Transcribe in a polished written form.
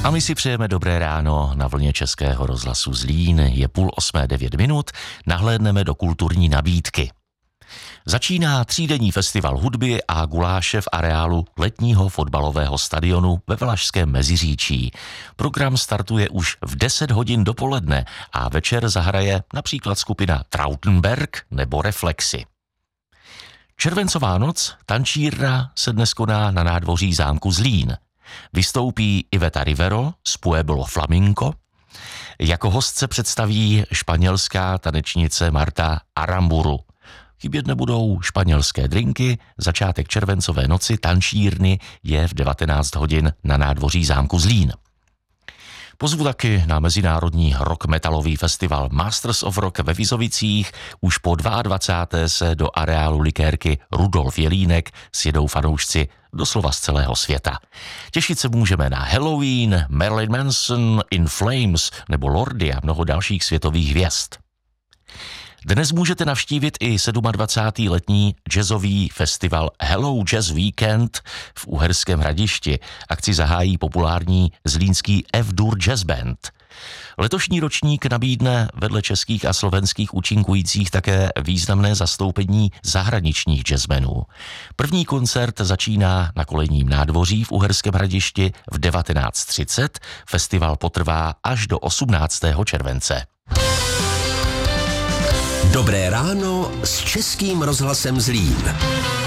A my si přejeme dobré ráno na vlně Českého rozhlasu Zlín. Je 7:30, nahlédneme do kulturní nabídky. Začíná třídenní festival hudby a guláše v areálu letního fotbalového stadionu ve Valašském Meziříčí. Program startuje už v 10 hodin dopoledne a večer zahraje například skupina Trautenberg nebo Reflexy. Červencová noc tančírna se dnes koná na nádvoří zámku Zlín. Vystoupí Iveta Rivero z Pueblo Flamenco. Jako host se představí španělská tanečnice Marta Aramburu. Chybět nebudou španělské drinky, začátek červencové noci tančírny je v 19 hodin na nádvoří zámku Zlín. Pozvu taky na mezinárodní rock metalový festival Masters of Rock ve Vizovicích. Už po 22. se do areálu likérky Rudolf Jelínek sjedou fanoušci doslova z celého světa. Těšit se můžeme na Halloween, Marilyn Manson, In Flames nebo Lordi a mnoho dalších světových hvězd. Dnes můžete navštívit i 27. letní jazzový festival Hello Jazz Weekend v Uherském Hradišti. Akci zahájí populární zlínský F-dur Jazz Band. Letošní ročník nabídne vedle českých a slovenských účinkujících také významné zastoupení zahraničních jazzmenů. První koncert začíná na Kolejním nádvoří v Uherském Hradišti v 19:30. Festival potrvá až do 18. července. Dobré ráno s Českým rozhlasem Zlín.